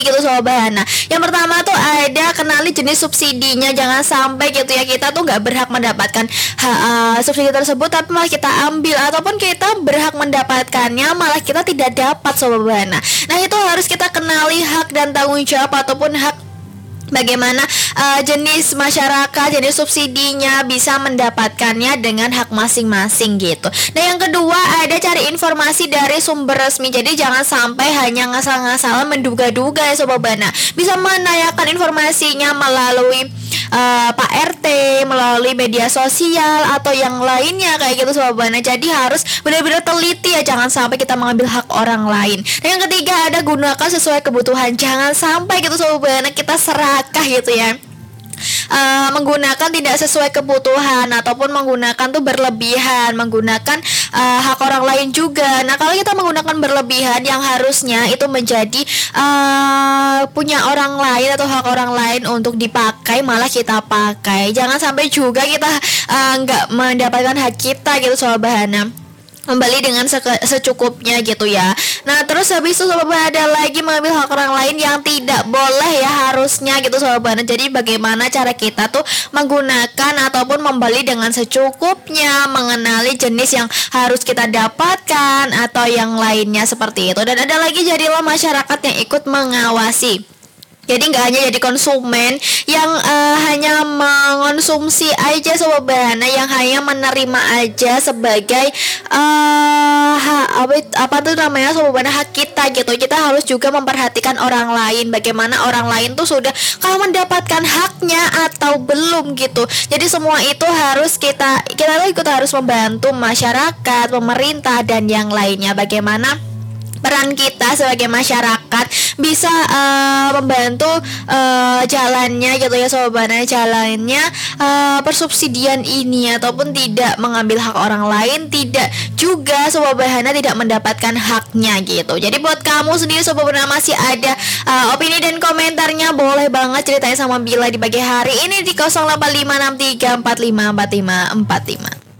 gitu Sobat Bahana. Yang pertama tuh ada kenali jenis subsidinya. Jangan sampai gitu ya kita tuh nggak berhak mendapatkan subsidi tersebut tapi malah kita ambil, ataupun kita berhak mendapatkannya malah kita tidak dapat Sobat Bahana. Nah itu harus kita kenali hak dan tanggung jawab ataupun hak bagaimana jenis masyarakat, jenis subsidinya bisa mendapatkannya dengan hak masing-masing gitu. Nah yang kedua ada cari informasi dari sumber resmi. Jadi jangan sampai hanya ngasal-ngasalan menduga-duga ya Sobat Bana. Bisa menanyakan informasinya melalui Pak RT, melalui media sosial atau yang lainnya kayak gitu Sobat Bana. Jadi harus benar-benar teliti ya, jangan sampai kita mengambil hak orang lain. Dan yang ketiga ada gunakan sesuai kebutuhan. Jangan sampai gitu Sobat Bana kita serakah gitu ya, menggunakan tidak sesuai kebutuhan ataupun menggunakan tuh berlebihan, menggunakan hak orang lain juga. Nah kalau kita menggunakan berlebihan yang harusnya itu menjadi punya orang lain atau hak orang lain untuk dipakai, malah kita pakai. Jangan sampai juga kita nggak mendapatkan hak kita gitu Sobat Bahana, kembali dengan secukupnya gitu ya. Nah terus habis itu Sobat Bahana ada lagi mengambil hak orang lain yang tidak boleh ya harusnya gitu Sobat Bahana. Jadi bagaimana cara kita tuh menggunakan ataupun membeli dengan secukupnya, mengenali jenis yang harus kita dapatkan atau yang lainnya seperti itu. Dan ada lagi jadilah masyarakat yang ikut mengawasi. Jadi nggak hanya jadi konsumen yang hanya mengonsumsi aja Sobat Bahana, yang hanya menerima aja sebagai apa tuh namanya Sobat Bahana, hak kita gitu. Kita harus juga memperhatikan orang lain, bagaimana orang lain tuh sudah kalau mendapatkan haknya atau belum gitu. Jadi semua itu harus kita harus membantu masyarakat, pemerintah dan yang lainnya. Bagaimana peran kita sebagai masyarakat bisa membantu jalannya gitu ya Sobat Bahana, jalannya persubsidian ini, ataupun tidak mengambil hak orang lain, tidak juga Sobat Bahana tidak mendapatkan haknya gitu. Jadi buat kamu sendiri Sobat Bahana masih ada opini dan komentarnya, boleh banget ceritain sama Bila di pagi hari ini di 085634545545.